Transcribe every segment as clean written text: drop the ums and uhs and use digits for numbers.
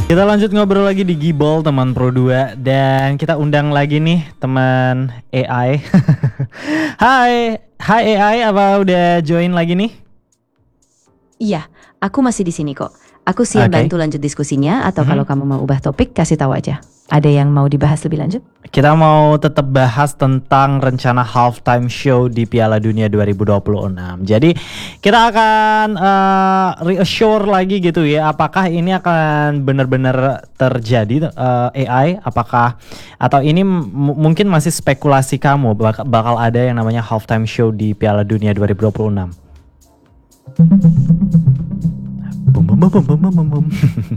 Kita lanjut ngobrol lagi di Gibol teman Pro 2 dan kita undang lagi nih teman AI. Hai, hai AI, apa udah join lagi nih? Iya, aku masih di sini kok. Aku siap Oke. bantu lanjut diskusinya atau kalau kamu mau ubah topik kasih tahu aja. Ada yang mau dibahas lebih lanjut? Kita mau tetap bahas tentang rencana halftime show di Piala Dunia 2026. Jadi kita akan reassure lagi gitu ya, apakah ini akan benar-benar terjadi AI? Apakah atau ini mungkin masih spekulasi kamu bakal ada yang namanya halftime show di Piala Dunia 2026? Bum, bum, bum, bum, bum, bum, bum.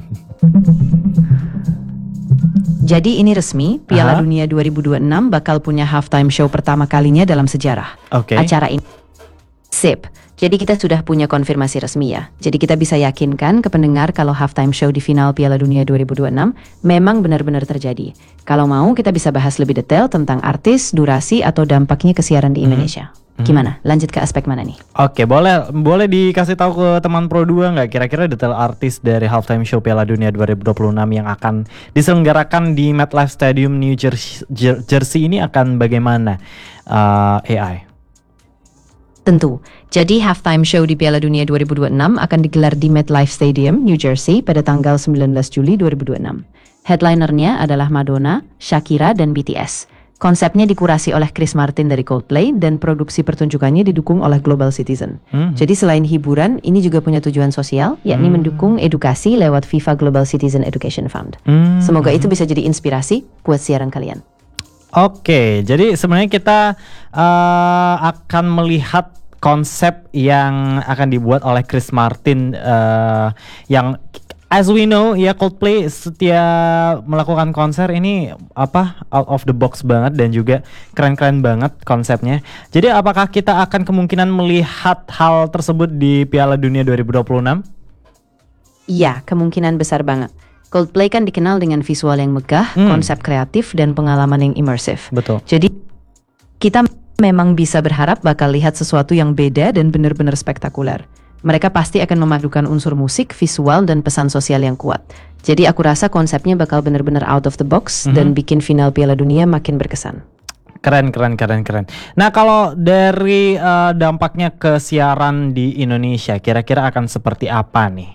Jadi ini resmi, Piala Dunia 2026 bakal punya halftime show pertama kalinya dalam sejarah. Oke. Acara ini sip. Jadi kita sudah punya konfirmasi resmi ya. Jadi kita bisa yakinkan ke pendengar kalau halftime show di final Piala Dunia 2026 memang benar-benar terjadi. Kalau mau kita bisa bahas lebih detail tentang artis, durasi atau dampaknya ke siaran di Indonesia. Gimana? Lanjut ke aspek mana nih? Oke, boleh dikasih tahu ke teman Pro 2 nggak kira-kira detail artis dari halftime show Piala Dunia 2026 yang akan diselenggarakan di MetLife Stadium New Jersey ini akan bagaimana AI? Tentu. Jadi halftime show di Piala Dunia 2026 akan digelar di MetLife Stadium, New Jersey pada tanggal 19 Juli 2026. Headlinernya adalah Madonna, Shakira, dan BTS. Konsepnya dikurasi oleh Chris Martin dari Coldplay dan produksi pertunjukannya didukung oleh Global Citizen. Jadi selain hiburan, ini juga punya tujuan sosial, yakni mendukung edukasi lewat FIFA Global Citizen Education Fund. Semoga itu bisa jadi inspirasi buat siaran kalian. Oke, jadi sebenarnya kita akan melihat konsep yang akan dibuat oleh Chris Martin yang as we know ya, Coldplay setiap melakukan konser ini out of the box banget dan juga keren-keren banget konsepnya. Jadi apakah kita akan kemungkinan melihat hal tersebut di Piala Dunia 2026? Iya, kemungkinan besar banget. Coldplay kan dikenal dengan visual yang megah, konsep kreatif, dan pengalaman yang imersif. Betul. Jadi kita memang bisa berharap bakal lihat sesuatu yang beda dan benar-benar spektakuler. Mereka pasti akan memadukan unsur musik, visual, dan pesan sosial yang kuat. Jadi aku rasa konsepnya bakal benar-benar out of the box dan bikin final Piala Dunia makin berkesan. Keren. Nah, kalau dari dampaknya ke siaran di Indonesia, kira-kira akan seperti apa nih?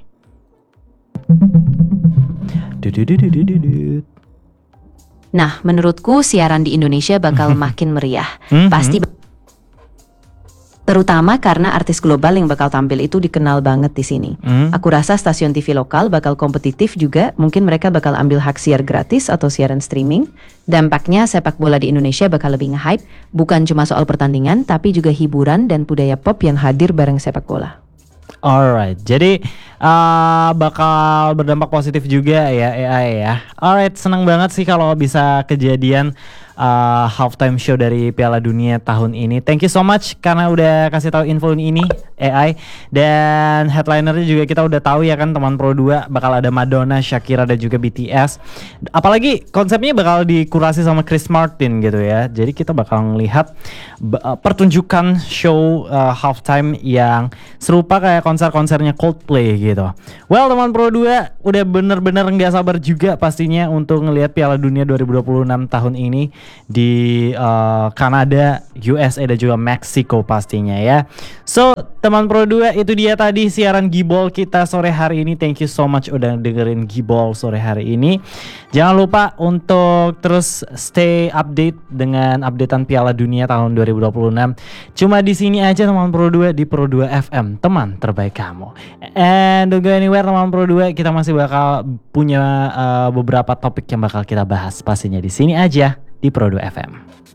Nah, menurutku siaran di Indonesia bakal makin meriah. Pasti terutama karena artis global yang bakal tampil itu dikenal banget di sini. Aku rasa stasiun TV lokal bakal kompetitif juga, mungkin mereka bakal ambil hak siar gratis atau siaran streaming. Dampaknya sepak bola di Indonesia bakal lebih nge-hype, bukan cuma soal pertandingan, tapi juga hiburan dan budaya pop yang hadir bareng sepak bola. Alright, jadi bakal berdampak positif juga ya AI ya. Alright, senang banget sih kalau bisa kejadian halftime show dari Piala Dunia tahun ini. Thank you so much karena udah kasih tahu info ini AI. Dan headlinernya juga kita udah tahu ya kan teman Pro 2, bakal ada Madonna, Shakira, dan juga BTS. Apalagi konsepnya bakal dikurasi sama Chris Martin gitu ya. Jadi kita bakal ngelihat pertunjukan show halftime yang serupa kayak konser-konsernya Coldplay gitu. Well, teman Pro 2 udah bener-bener nggak sabar juga pastinya untuk ngelihat Piala Dunia 2026 tahun ini di Kanada, USA, dan juga Meksiko pastinya ya. So, teman Pro 2, itu dia tadi siaran Gibol kita sore hari ini. Thank you so much udah dengerin Gibol sore hari ini. Jangan lupa untuk terus stay update dengan updatean Piala Dunia tahun 2026. Cuma di sini aja teman Pro 2 di Pro 2 FM, teman terbaik kamu. And don't go anywhere teman Pro 2, kita masih bakal punya beberapa topik yang bakal kita bahas pastinya di sini aja di Pro 2 FM.